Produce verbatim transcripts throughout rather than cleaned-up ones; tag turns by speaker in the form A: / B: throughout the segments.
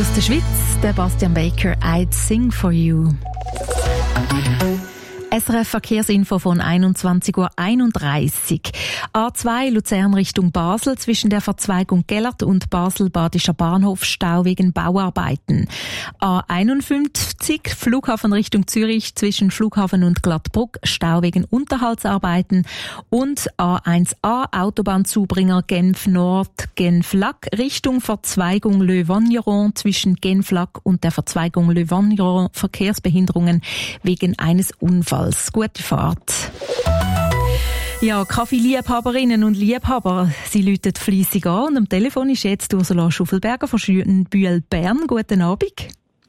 A: aus der Schweiz, der Bastian Baker, I'd Sing for You. S R F Verkehrsinfo von einundzwanzig Uhr einunddreißig. A zwei Luzern Richtung Basel zwischen der Verzweigung Gellert und Basel-Badischer Bahnhof Stau wegen Bauarbeiten. A einundfünfzig Flughafen Richtung Zürich zwischen Flughafen und Glattbruck Stau wegen Unterhaltsarbeiten. Und A eins A Autobahnzubringer Genf Nord Genf-Lac Richtung Verzweigung Le Vagneron zwischen Genf-Lac und der Verzweigung Le Vagneron Verkehrsbehinderungen wegen eines Unfalls. Gute Fahrt. Ja, Kaffeeliebhaberinnen und Liebhaber, sie läuten fleissig an und am Telefon ist jetzt Ursula Schuffelberger von Schönbühl Bern. Guten Abend.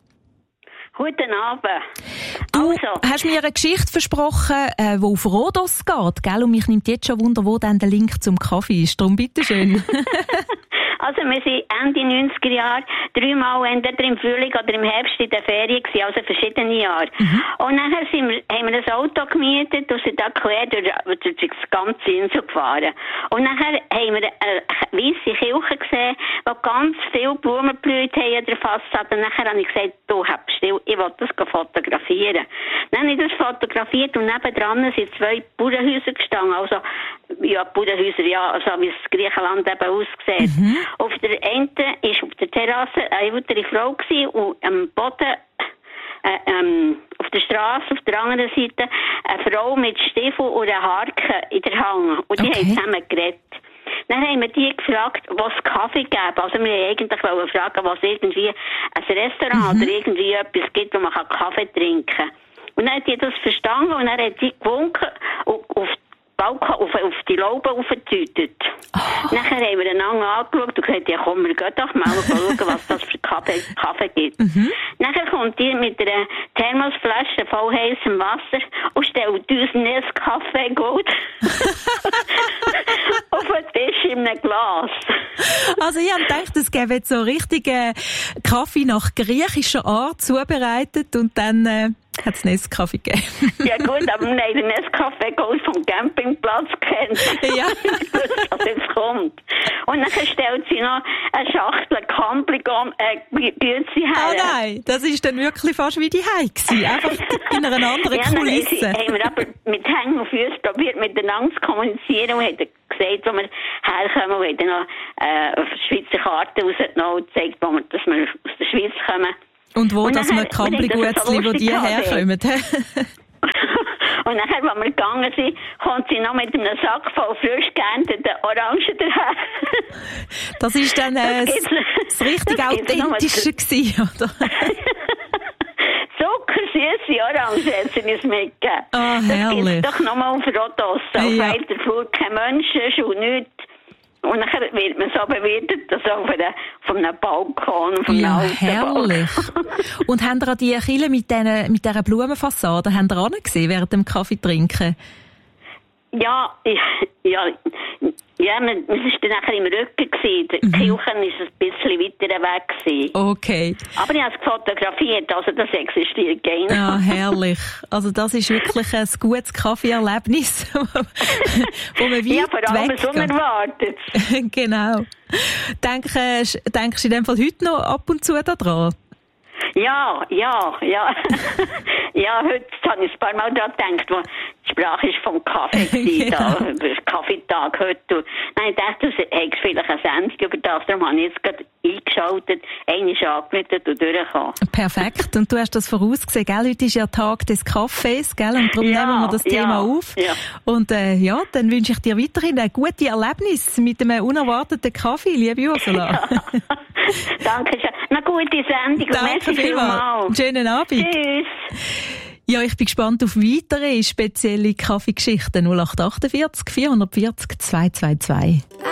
B: Guten Abend.
A: Du
B: also.
A: hast mir eine Geschichte versprochen, äh, die auf Rhodos geht, gell? Und mich nimmt jetzt schon Wunder, wo dann der Link zum Kaffee ist. Darum bitteschön.
B: Also wir sind Ende neunziger Jahre dreimal entweder im Frühling oder im Herbst in der Ferien gewesen, also verschiedene Jahre. Mhm. Und nachher sind wir, haben wir ein Auto gemietet und sind da quer durch, durch das ganze Insel gefahren. Und nachher haben wir eine weisse Kirche gesehen, wo ganz viele Blumen geblüht haben an der Fassade. Und nachher habe ich gesagt, du hab still, ich will das fotografieren. Dann habe ich das fotografiert und nebendran sind zwei Bauernhäuser gestanden. Also, ja, Bauernhäuser, ja, also wie es Griechenland eben aussieht. Mhm. Auf der einen war auf der Terrasse eine ältere Frau gewesen, und am Boden, äh, ähm, auf der Straße, auf der anderen Seite, eine Frau mit Stiefel und einer Harke in der Hand. Und die okay. haben zusammen geredet. Dann haben wir die gefragt, was Kaffee gäbe. Also wir wollten eigentlich fragen, was irgendwie ein Restaurant mhm. oder irgendwie etwas gibt, wo man Kaffee trinken kann. Und dann hat die das verstanden und dann hat die gewunken und auf Balkon, auf, auf die Laube aufgetütet. Oh. Nachher haben wir einander angeschaut und gesagt, ja komm, wir gehen doch mal schauen, was das für Kaffee, Kaffee gibt. Mhm. Nachher kommt die mit einer Thermosflasche voll heißem Wasser und stellt uns Nescafé gut auf den Tisch in einem Glas.
A: Also ich habe gedacht, es gäbe jetzt so richtigen Kaffee nach griechischer Art zubereitet und dann äh, hat es Nescafé gegeben.
B: Ja gut, aber wir haben den Nescafé Gold vom Campingplatz kennt.
A: Ja.
B: Was jetzt kommt. Und dann stellt sie noch eine Schachtel Campligom, äh, Güezi her.
A: Oh nein, das ist dann wirklich fast wie die Heim gewesen. Einfach in einer anderen
B: ja,
A: Kulisse.
B: Ja, haben wir aber mit Hängen und Füßen probiert, miteinander zu kommunizieren und haben gesagt, wo wir herkommen, und haben dann noch äh, Schweizer Karte rausgenommen und gezeigt, wo wir, dass wir aus der Schweiz kommen.
A: Und wo, und dass wir Campli-Gutzli, wo die herkommen.
B: Und nachher, als wir gegangen sind, kommt sie noch mit einem Sack voll frisch geernteten Orangen daher.
A: Das war dann äh, das, das richtig das Authentische gewesen, oder?
B: Zuckersüße Orangen hat sie uns mitgegeben.
A: Ah, oh, herrlich.
B: Das gibt es doch nochmal auf Rhodos. Auf ja. weiter Flur kein Mensch und nichts. Und dann wird man so bewirtet, dass auf einem, von einem Balkon, von einem
A: ja,
B: alten
A: herrlich.
B: Balkon.
A: Und haben ihr an die Kille mit dieser mit dieser Blumenfassade, haben ihr angesehen während dem Kaffee trinken?
B: Ja, ich, ja, ja, man, man ist dann nachher im Rücken gewesen. Die mhm. Kirche war ein bisschen weiter weg gewesen.
A: Okay.
B: Aber ich habe es fotografiert, also das existiert gar nicht.
A: Ja, herrlich. Also das ist wirklich ein gutes Kaffeeerlebnis, wo man weit
B: ja, vor allem so unerwartet.
A: Genau. Denkst, denkst du in dem Fall heute noch ab und zu daran?
B: Ja, ja, ja. Ja, heute habe ich ein paar Mal daran gedacht, wo die Sprache ist vom Kaffee gewesen, genau. Da, über den Kaffeetag heute. Nein, ich dachte, du hättest vielleicht eine Sendung über das, darum habe ich jetzt gerade eingeschaltet, eine ist angemeldet und durchgekommen.
A: Perfekt, und du hast das vorausgesehen, gell? Heute ist ja Tag des Kaffees, gell? Und darum ja, nehmen wir das Thema ja, auf. Ja. Und äh, ja, dann wünsche ich dir weiterhin ein gutes Erlebnis mit einem unerwarteten Kaffee, liebe Ursula.
B: Ja. Danke schön. Eine gute Sendung.
A: Danke vielmals. Schönen Abend.
B: Tschüss.
A: Ja, ich bin gespannt auf weitere spezielle Kaffeegeschichten. null acht acht vier, vier vier null, zwei zwei zwei.